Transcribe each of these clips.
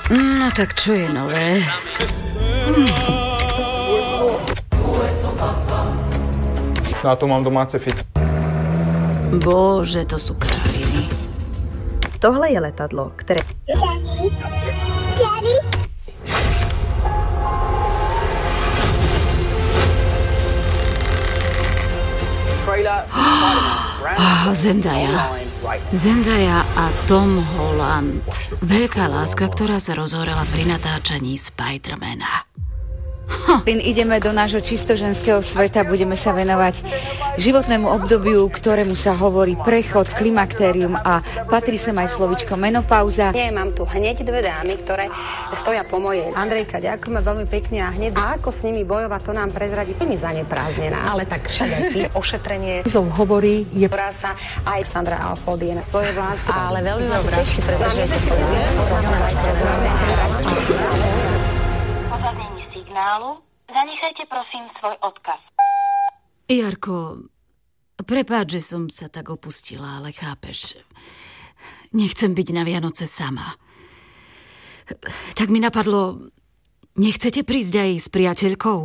No tak čo je nové? Na to mám domáce fit. Bože, to sú krajiny. Tohle je letadlo, které... Zendaya a Tom Holland. Veľká láska, ktorá sa rozhorela pri natáčaní Spidermana. Ideme do nášho čisto ženského sveta, budeme sa venovať životnému obdobiu, ktorému sa hovorí prechod, klimaktérium a patrí sem aj slovičko menopauza. Nie, mám tu hneď dve dámy, ktoré stoja po mojej. Andrejka, ďakujeme veľmi pekne a hneď ako s nimi bojovať, to nám prezradí veľmi zaneprázdnená. Ale tak však aj ty ošetrenie hovorí je... ktorá sa aj Sandra Alford je na svoje vlasy. Ale veľmi ma to teší, pretože signálu, zanechajte prosím svoj odkaz. Jarko, prepáč, že som sa tak opustila, ale chápeš, nechcem byť na Vianoce sama. Tak mi napadlo, nechcete prísť aj s priateľkou?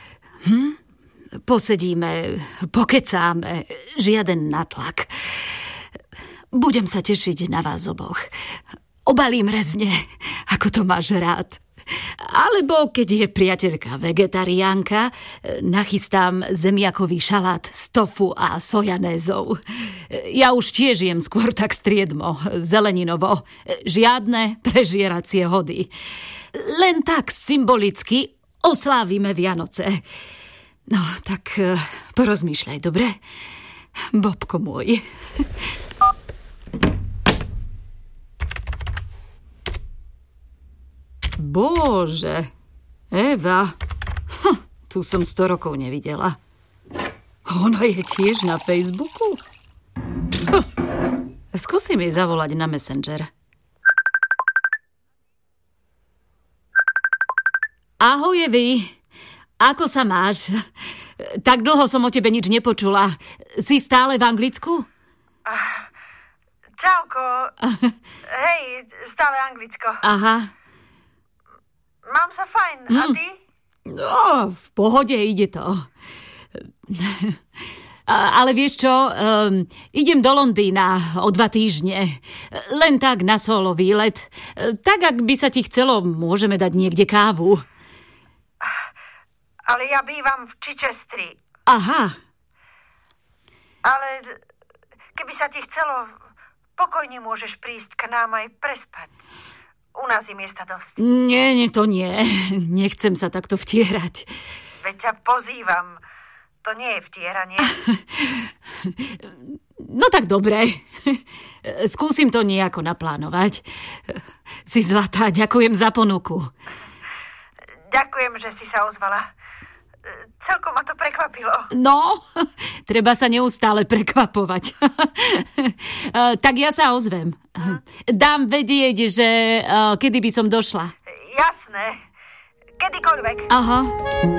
Posedíme, pokecáme, žiaden natlak. Budem sa tešiť na vás oboch. Obalím rezne, ako to máš rád. Alebo keď je priateľka vegetariánka, nachystám zemiakový šalát z tofu a sojanézou. Ja už tiež jem skôr tak striedmo, zeleninovo. Žiadne prežieracie hody. Len tak symbolicky oslávime Vianoce. No, tak porozmýšľaj, dobre? Bobko môj. Bože, Eva, tu som 100 rokov nevidela. Ona je tiež na Facebooku? Skúsim jej zavolať na Messenger. Ahoj, Evi, ako sa máš? Tak dlho som o tebe nič nepočula. Si stále v Anglicku? Čauko. Hej, stále Anglicko. Aha. Mám sa fajn, a ty? No, v pohode ide to. Ale vieš čo, idem do Londýna o 2 týždne. Len tak na solo výlet. Tak, ak by sa ti chcelo, môžeme dať niekde kávu. Ale ja bývam v Chichesteri. Aha. Ale keby sa ti chcelo, pokojne môžeš prísť k nám aj prespať. U nás je miesta dosť. Nie, to nie. Nechcem sa takto vtierať. Veď ťa pozývam. To nie je vtieranie. No tak dobre. Skúsim to nejako naplánovať. Si zlatá, ďakujem za ponuku. Ďakujem, že si sa ozvala. Celkom ma to prekvapilo. No, treba sa neustále prekvapovať. Tak ja sa ozvem. Dám vedieť, že kedy by som došla. Jasné. Kedykoľvek. Aha.